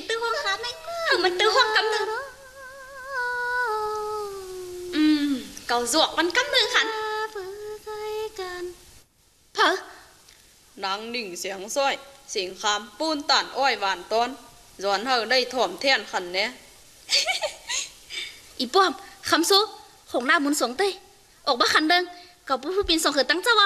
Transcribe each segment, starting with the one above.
tư hoang khá này ở mình tư hoang cắm được cầu ruột vẫn cắm được hẳn phở นางหนิ่งเสียงซ้อยสิงคำปูนตันอ้อยหวานต้นย้อนเฮาได้ถ่วมเทียนขันเนี้ยอีป้อมคำซูของหน้ามุนสงเต้ออกบ้าขันเดิงกับผู้ปีนส่งเขินตั้งเจ้าเอา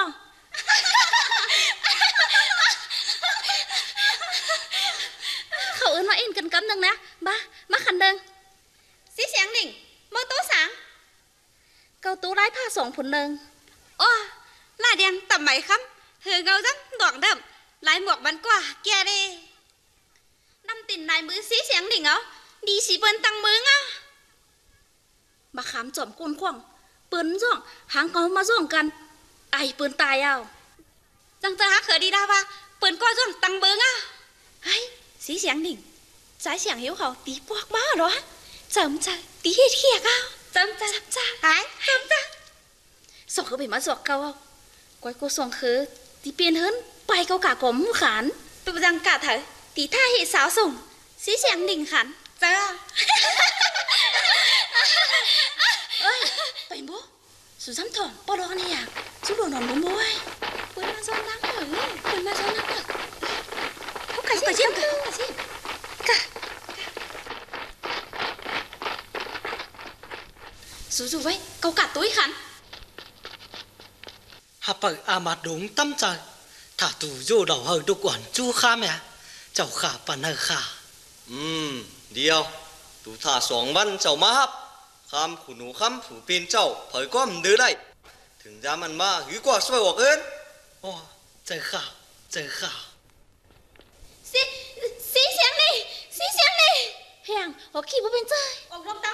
เขาเอิ้นมาเอ็นกันกำนึงนะบ้าขันเดิงสีเสียงหนิ่งเมื่อโต๊ะสังเกาตู้ไร้ผ้าสองผลเดิงอ้อลาเดียงต่ำไหมคำเธอเงาจังดอกเดิมลายหมวกมันกว่าแกเด้นำติ่นนายมือสีเสียงหนิ่งเอาดีสีเปิ้นตังมืออ่ะมาขามจอมก้นขวางปืนจ่องหางเขามาจ่องกันไอปืนตายเอาจังเตอฮักเคยดีดาว่าปืนก็จ่องตังเบิงอ่ะเฮ้ยสีเสียงหนิ่งสายเสียงหิวเขาตีปวกมาหรอจำใจตีเขียกเอาจำใจหายจำใจส่งเขาไปมาสวกเขาเอาก้อยกูส่งคือตีเปลี่ยนเฮิรนไปเขากะกลมขานตุจังกะเถอะตีท่าเหตุสาวส่งสีเสียงหนิ่งขันเจ้าเอ้ยไปบ่สุซ้ำถอนปอดอนเนี่ยสุโดนนอนบ่บ่ไอ้เปิ้นมาซ้อนนักเหรอเปิ้นมาซ้อนนักเหรอเขากะชิมกะสู้ๆไว้เกากะตุ้ยขันหาเปิดอามาดงตั้มใจถ้าตู่โยดอกเฮอดุกอ่อนจู้ข้าแม่เจ้าข้าปันเฮอข้าเดียวตู่ท่า2 วันเจ้ามาครับคำขุนูคำผู้เป็นเจ้าเผยก็มันดื้อได้ถึงจะมันมาหือกว่าช่วยออกเอินโอ้เจอข้าสีเสียงนี่เพียงหัวขี้บ่เป็นใจออกลมต